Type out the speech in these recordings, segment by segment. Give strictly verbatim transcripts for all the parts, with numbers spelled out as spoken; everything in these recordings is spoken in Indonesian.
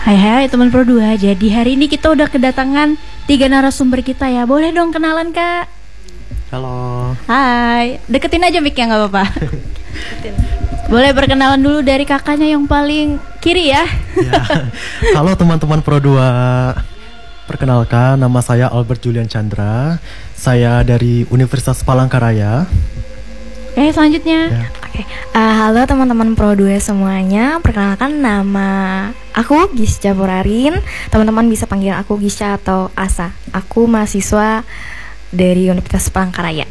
Hai hai teman Pro dua. Jadi hari ini kita udah kedatangan tiga narasumber kita ya. Boleh dong kenalan Kak? Halo. Hai. Deketin aja mic-nya nggak apa-apa. Boleh perkenalan dulu dari kakaknya yang paling kiri ya. Ya. Halo teman-teman Pro dua. Perkenalkan, nama saya Albert Julian Chandra. Saya dari Universitas Palangkaraya. Oke, selanjutnya. Ya. Oke, uh, halo teman-teman Pro dua semuanya. Perkenalkan, nama aku Gisca Purarin. Teman-teman bisa panggil aku Gisca atau Asa. Aku mahasiswa dari Universitas Palangkaraya.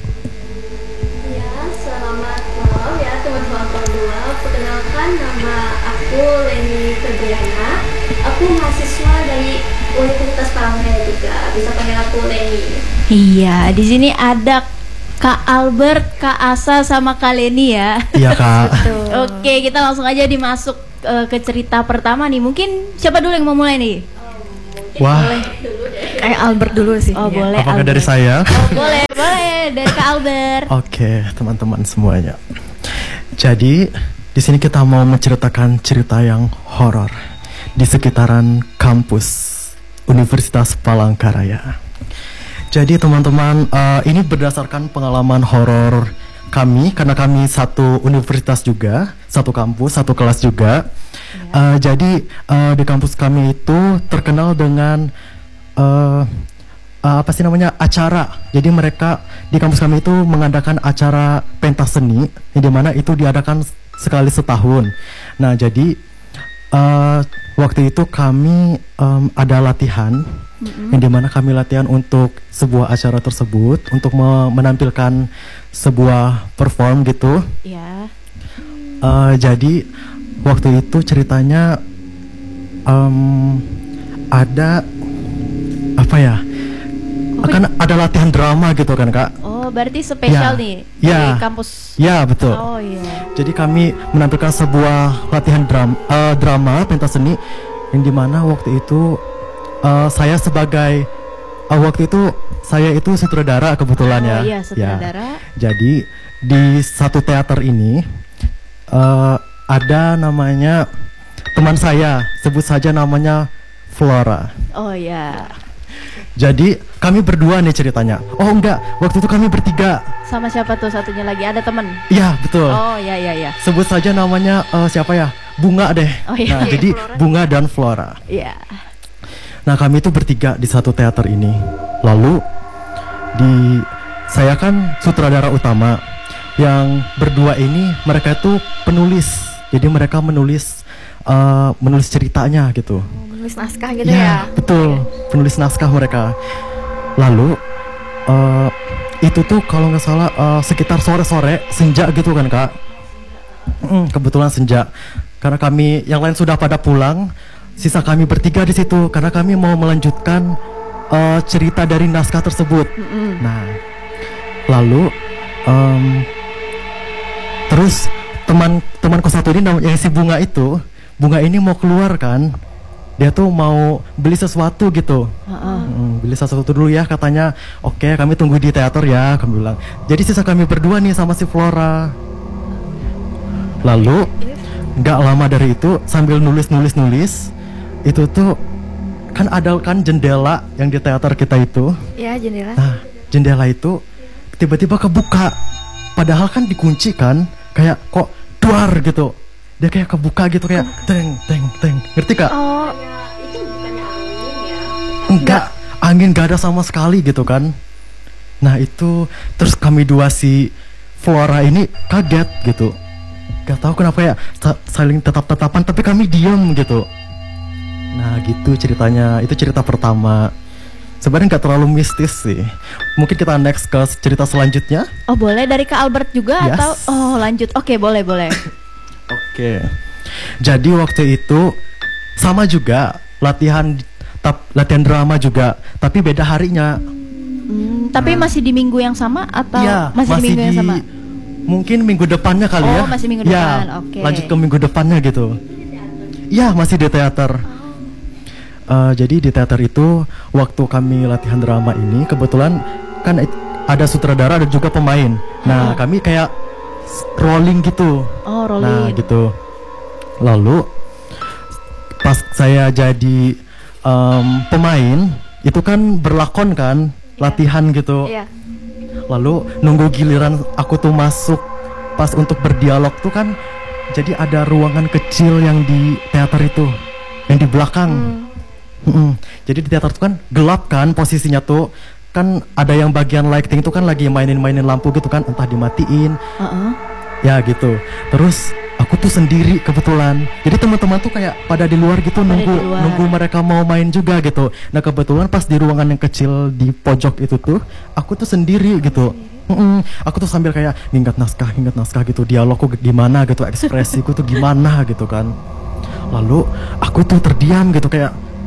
Ya, selamat malam ya teman-teman Pro dua. Perkenalkan, nama aku Leni Febriana. Aku mahasiswa dari Universitas Palangkaraya juga. Bisa panggil aku Leni. Iya, di sini ada Kak Albert, Kak Asa, sama Kak Leni ya. Iya Kak. Betul. Oke, kita langsung aja dimasuk uh, ke cerita pertama nih. Mungkin siapa dulu yang mau mulai nih? Wah. Eh, Albert dulu sih. Oh, ya. boleh. Apakah Albert. dari saya? Oh, boleh, boleh dari Kak Albert. Oke, teman-teman semuanya. Jadi, di sini kita mau menceritakan cerita yang horor di sekitaran kampus Universitas Palangkaraya. Jadi teman-teman, uh, ini berdasarkan pengalaman horor kami, karena kami satu universitas juga, satu kampus, satu kelas juga. Uh, jadi uh, di kampus kami itu terkenal dengan uh, uh, apa sih namanya acara. Jadi mereka di kampus kami itu mengadakan acara pentas seni, yang dimana itu diadakan sekali setahun. Nah jadi uh, waktu itu kami um, ada latihan. Mm-hmm. Yang dimana kami latihan untuk sebuah acara tersebut, untuk me- menampilkan sebuah perform gitu. Ya. Uh, jadi waktu itu ceritanya um, ada apa ya? Akan ada latihan drama gitu kan Kak? Oh, berarti spesial Ya. nih Ya. di kampus. Ya betul. Oh iya. Jadi kami menampilkan sebuah latihan dram- uh, drama pentas seni, yang dimana waktu itu Uh, saya sebagai uh, waktu itu saya itu sutradara kebetulan Oh, ya. iya, sutradara. Ya. Jadi di satu teater ini uh, ada namanya teman saya, sebut saja namanya Flora. Oh iya. Jadi kami berdua nih ceritanya. Oh enggak, waktu itu kami bertiga. Sama siapa tuh satunya lagi? Ada temen? Iya betul. Oh iya iya iya. Sebut saja namanya uh, siapa ya? Bunga deh. Oh, iya. Nah Iya, jadi Bunga dan Flora. Iya. Nah kami itu bertiga di satu teater ini. Lalu di saya kan sutradara utama. Yang berdua ini mereka itu penulis. Jadi mereka menulis uh, menulis ceritanya gitu. Oh, menulis naskah gitu ya. Betul, penulis naskah mereka. Lalu uh, itu tuh kalau nggak salah uh, sekitar sore-sore senja gitu kan Kak. Mm, kebetulan senja. Karena kami yang lain sudah pada pulang. Sisa kami bertiga di situ karena kami mau melanjutkan uh, cerita dari naskah tersebut. Mm-mm. Nah, lalu um, terus teman temanku satu ini namanya si Bunga itu, Bunga ini mau keluar kan? Dia tuh mau beli sesuatu gitu. Uh-uh. Hmm, beli sesuatu dulu ya katanya. Oke, kami tunggu di teater ya, kami bilang. Jadi sisa kami berdua nih sama si Flora. Lalu nggak lama dari itu sambil nulis-nulis-nulis itu tuh kan ada kan jendela yang di teater kita itu. Ya, jendela. Nah, jendela itu tiba-tiba kebuka. Padahal kan dikunci kan, kayak kok duar gitu. Dia kayak kebuka gitu kayak teng teng teng. Ngerti Kak? Oh, Ya, itu bukannya angin ya. Enggak, angin gak ada sama sekali gitu kan. Nah itu terus kami dua si Flora ini kaget gitu. Gak tahu kenapa ya sa- saling tetap-tetapan tapi kami diam gitu. Nah gitu ceritanya, itu cerita pertama. Sebenarnya nggak terlalu mistis sih. Mungkin kita next ke cerita selanjutnya. Oh boleh dari Kak Albert juga Yes. atau oh lanjut? Oke boleh boleh. Oke. Jadi waktu itu sama juga latihan tap, latihan drama juga, tapi beda harinya. Hmm, tapi masih di minggu yang sama atau Iya, masih, di minggu yang sama? Mungkin minggu depannya kali Oh, ya. masih minggu Ya, depan, oke. lanjut ke minggu depannya gitu. Iya, masih di teater. Uh, jadi di teater itu waktu kami latihan drama ini kebetulan kan it- ada sutradara ada juga pemain. Nah, kami kayak s- rolling gitu. Oh Nah, rolling. gitu. Lalu pas pas saya jadi um, pemain itu kan berlakon kan, latihan gitu. Iya. Lalu nunggu giliran aku tuh masuk pas untuk berdialog tuh kan, jadi ada ruangan kecil yang di teater itu, yang di belakang. Hmm. Mm-mm. Jadi di teater tuh kan gelap kan posisinya tuh, kan ada yang bagian lighting itu kan lagi mainin-mainin lampu gitu kan, entah dimatiin. Uh-uh. Ya gitu. Terus aku tuh sendiri kebetulan. Jadi teman-teman tuh kayak pada di luar gitu, Pada nunggu di luar. nunggu mereka mau main juga gitu. Nah kebetulan pas di ruangan yang kecil di pojok itu tuh, aku tuh sendiri gitu. Mm-mm. Aku tuh sambil kayak ngingat naskah, ngingat naskah gitu, dialogku gimana gitu, ekspresiku tuh gimana gitu kan. Lalu aku tuh terdiam gitu, kayak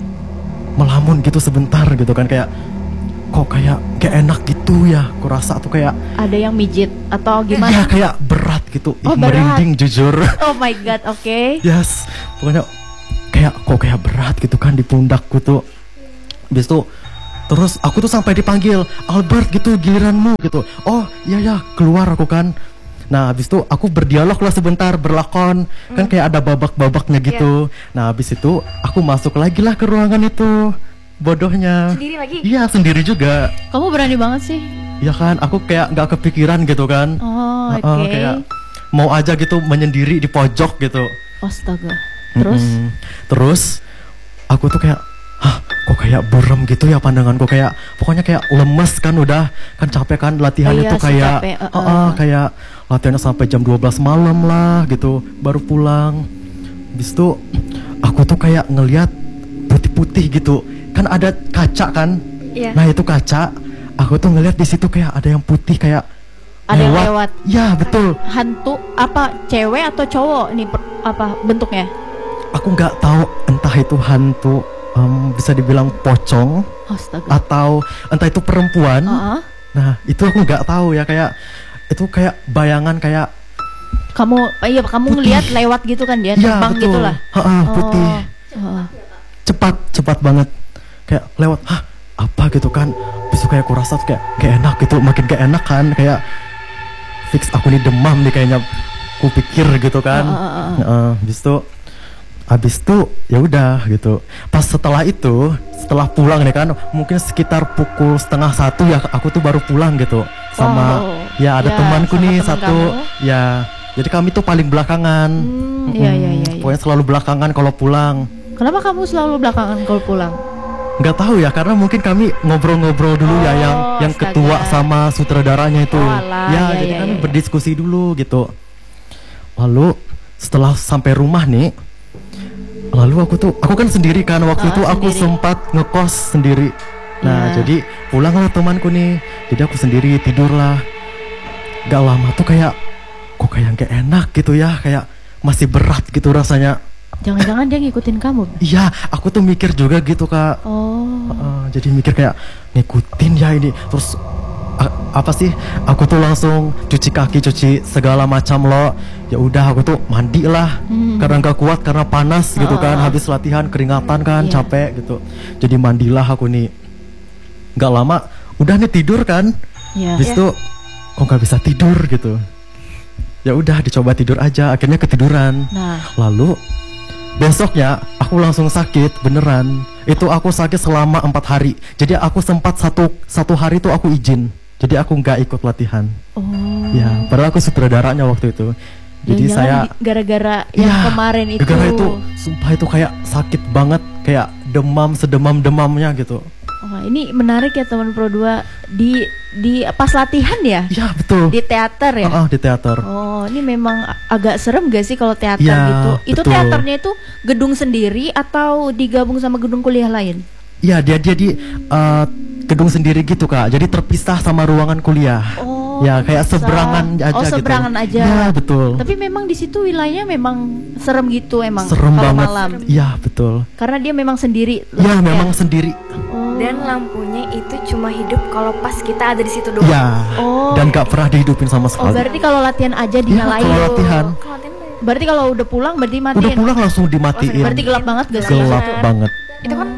melamun gitu sebentar gitu kan, kayak kok kayak kayak enak gitu ya. Aku rasa tuh kayak Ada yang mijit atau ya gimana? kayak berat gitu. Ih, Oh, berat. merinding jujur. Oh my god, oke. Yes, pokoknya kayak kok kayak berat gitu kan di pundakku tuh. Habis itu terus aku tuh sampai dipanggil, Albert gitu, giliranmu gitu. Oh iya ya, keluar aku kan. Nah habis itu aku berdialog lah sebentar, berlakon. Kan kayak ada babak-babaknya gitu. Nah habis itu aku masuk lagi lah ke ruangan itu. Bodohnya. Sendiri lagi? Iya sendiri juga. Kamu berani banget sih. Ya kan, aku kayak nggak kepikiran gitu kan. Oh, oke. Heeh, kayak mau aja gitu menyendiri di pojok gitu. Astaga. Terus Mm-mm. Terus aku tuh kayak, hah, kok kayak burem gitu ya pandanganku, kayak pokoknya kayak lemes kan, udah kan capek kan latihannya Iya, tuh sih, kayak, capek, uh-uh. uh-uh, kayak latihannya sampai jam dua belas malam lah gitu, baru pulang. Habis itu aku tuh kayak ngelihat putih-putih gitu, kan ada kaca kan, Iya. nah itu kaca, aku tuh ngelihat di situ kayak ada yang putih kayak Ada yang lewat. Ya betul. hantu apa cewek atau cowok nih per- apa bentuknya? Aku nggak tahu entah itu hantu, em, bisa dibilang pocong Astaga. atau entah itu perempuan. Uh-uh. Nah itu aku nggak tahu ya, kayak itu kayak bayangan kayak Kamu iya kamu Putih. ngelihat lewat gitu kan dia ya terbang betul. gitu lah. Ha-ha, putih, Oh. cepat cepat banget kayak lewat. Hah apa gitu kan? Besok kayak aku rasa tuh kayak gak enak gitu, makin gak enak kan, kayak fix aku nih demam nih kayaknya, aku pikir gitu kan. Uh, uh, uh, uh. Heeh, habis itu habis itu ya udah gitu. Pas setelah itu, setelah pulang nih kan, mungkin sekitar pukul setengah satu ya, aku tuh baru pulang gitu sama Oh, ya ada ya, temanku sama nih teman satu kamu. ya. Jadi kami tuh paling belakangan. Hmm, Mm-mm. iya, iya, iya, iya. Pokoknya selalu belakangan kalau pulang. Kenapa kamu selalu belakangan kalau pulang? Nggak tahu ya, karena mungkin kami ngobrol-ngobrol dulu ya, Oh, yang yang astaga. ketua sama sutradaranya itu. Oh, alah, ya, iya, jadi iya, kami iya. berdiskusi dulu gitu. Lalu setelah sampai rumah nih, lalu aku tuh aku kan sendiri kan waktu Ah, itu aku sendiri. sempat ngekos sendiri. Nah, Ya. jadi pulanglah temanku nih. Jadi aku sendiri tidurlah. Gak lama tuh kayak kok kayak gak enak gitu ya, kayak masih berat gitu rasanya. Jangan-jangan dia ngikutin kamu? Iya, aku tuh mikir juga gitu Kak. Oh. Uh, jadi mikir kayak ngikutin ya ini. Terus a- apa sih? Aku tuh langsung cuci kaki, cuci segala macam loh. Ya udah aku tuh mandi lah. Hmm. Karena nggak kuat karena panas gitu Oh, kan. oh, oh. Habis latihan keringatan kan, Iya. capek gitu. Jadi mandilah aku nih. Gak lama udah nih tidur kan. Ya. Habis itu kok nggak bisa tidur gitu. Ya udah dicoba tidur aja, akhirnya ketiduran. Nah, Lalu besoknya aku langsung sakit beneran. Itu aku sakit selama empat hari. Jadi aku sempat satu satu hari tuh aku izin. Jadi aku nggak ikut latihan. oh. Ya, padahal aku sutradaranya waktu itu. Jadi Jangan-jangan saya di- gara-gara yang ya, kemarin itu. gara-gara itu sumpah itu kayak sakit banget, kayak demam sedemam-demamnya gitu. Oh, ini menarik ya teman Pro dua di di pas latihan ya? Iya betul. Di teater ya? Ah, ah, di teater. Oh, ini memang a- agak serem gak sih kalau teater Ya, gitu? Itu betul. teaternya itu gedung sendiri atau digabung sama gedung kuliah lain? Iya, dia dia di uh, gedung sendiri gitu Kak. Jadi terpisah sama ruangan kuliah. Oh, Ya, kayak terpisah. seberangan aja Oh, gitu. seberangan aja. Ya, betul. Tapi memang di situ wilayahnya memang serem gitu emang Serem kalau banget. malam. Iya, betul. Karena dia memang sendiri. Ya, letaknya. memang sendiri. Oh. Dan lampunya itu cuma hidup kalau pas kita ada di situ doang. Ya. Oh. Dan gak pernah dihidupin sama Oh, sekali. berarti kalau latihan aja Ya, dinyalain. kalau latihan. Kalau latihan tuh- Berarti kalau udah pulang berarti Udah matiin. pulang langsung dimatiin. Berarti gelap banget gak sih? Gelap Kan? banget. itu kan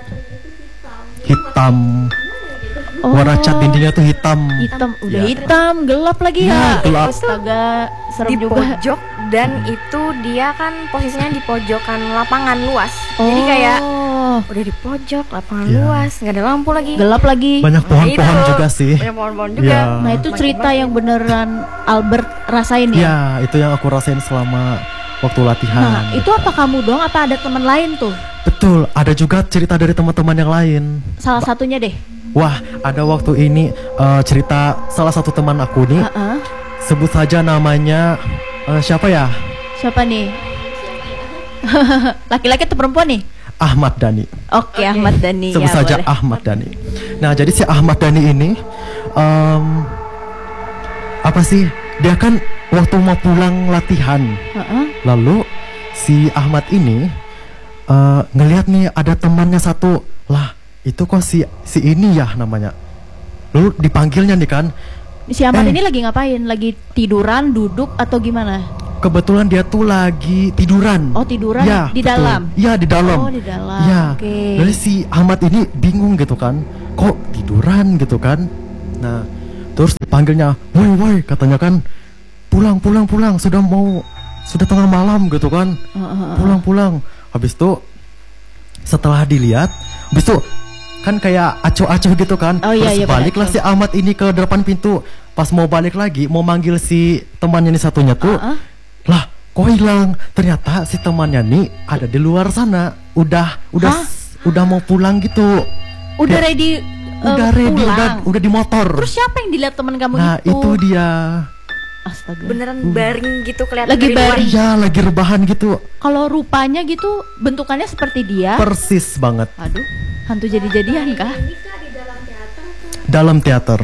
Hitam. Oh. Warna cat dindingnya tuh hitam. Hitam, udah Ya. hitam, gelap lagi Ya, ya. gelap. Astaga, serem di juga. pojok dan itu dia kan posisinya di pojokan lapangan luas. Jadi kayak Oh, udah di pojok lapangan Iya. luas, nggak ada lampu lagi. gelap lagi. Banyak pohon-pohon itu. juga sih. Banyak pohon-pohon juga. Iya. Nah, itu Makin cerita banyak. yang beneran Albert rasain ya? Ya, itu yang aku rasain selama waktu latihan. Nah, itu apa kamu dong? Apa ada teman lain tuh? Betul, ada juga cerita dari teman-teman yang lain. Salah satunya deh. Wah, ada waktu ini eh, cerita salah satu teman aku nih. Heeh. Sebut saja namanya eh, siapa ya? Siapa nih? Laki-laki atau perempuan nih? Ahmad Dhani. Oke, Ahmad Dhani. Sebut ya, saja boleh. Ahmad Dhani. Nah, jadi si Ahmad Dhani ini em, apa sih? Dia kan waktu mau pulang latihan, Heeh. lalu si Ahmad ini eh, ngelihat nih ada temannya satu. Lah, itu kok si si ini ya namanya. Lalu dipanggilnya nih kan. Si Ahmad Eh. ini lagi ngapain? Lagi tiduran, duduk atau gimana? Kebetulan dia tuh lagi tiduran. Oh, tiduran Ya, di betul. dalam. Iya, di dalam. Oh, di dalam. Iya. Oke. Lalu si Ahmad ini bingung gitu kan. Kok tiduran gitu kan? Nah, terus dipanggilnya, "Woi, woi," katanya kan. "Pulang, pulang, pulang. Sudah mau sudah tengah malam gitu kan. Heeh. Pulang, pulang." Habis itu setelah dilihat, habis itu kan kayak acuh-acuh gitu kan. Oh, iya, Terus iya, baliklah benar. si Ahmad ini ke depan pintu. Pas mau balik lagi, mau manggil si temannya nih satunya tuh. Heeh. Lah, kok hilang? Ternyata si temannya nih ada di luar sana. Udah, udah, Hah? udah mau pulang gitu. Udah Kayak- ready Udah eh, ready, pulang. udah, udah di motor. Terus siapa yang dilihat teman kamu Nah, itu? itu dia. Astaga. Beneran baring gitu kelihatan Lagi dari luar. baring. Ya, lagi rebahan gitu. Kalau rupanya gitu bentukannya seperti dia. Persis banget. Aduh, hantu jadi-jadian kah? Ini kak di dalam teater tuh. Dalam teater.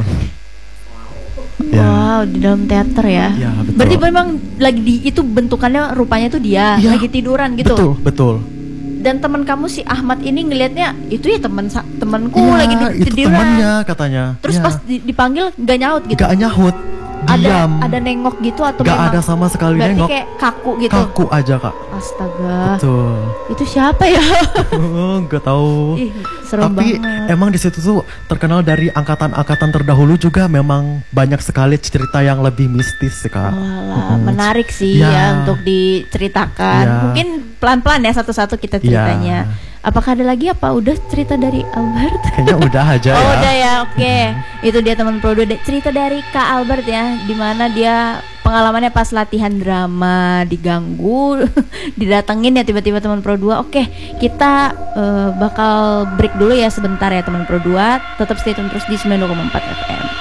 Ya. Wow, di dalam teater ya. Ya, betul. Berarti memang lagi di itu bentukannya rupanya tuh dia Ya, lagi tiduran gitu. Betul, betul. Dan teman kamu si Ahmad ini ngelihatnya itu ya teman sa- temanku Iya, lagi di itu tiduran. temannya katanya. Terus Ya. pas di- dipanggil gak nyaut gitu. Gak nyahut, ada diam. ada nengok gitu atau Gak memang ada sama sekali berarti nengok. kayak kaku gitu. Kaku aja, Kak. Astaga. Betul. Itu siapa ya? Oh, gak tahu. Ih, serem Tapi banget. emang di situ tuh terkenal dari angkatan-angkatan terdahulu juga memang banyak sekali cerita yang lebih mistis sih, Kak. Walah, Mm-mm. menarik sih Ya. ya untuk diceritakan. Ya. Mungkin pelan-pelan ya satu-satu kita ceritanya. Ya. Apakah ada lagi apa udah cerita dari Albert? Kayaknya udah aja Oh ya. udah ya, oke. Itu dia teman Pro dua D. Cerita dari Kak Albert ya, dimana dia pengalamannya pas latihan drama diganggu, didatengin ya tiba-tiba teman Pro dua. Oke, kita eh, bakal break dulu ya sebentar ya teman Pro dua. Tetap stay tune terus di sembilan puluh dua koma empat F M.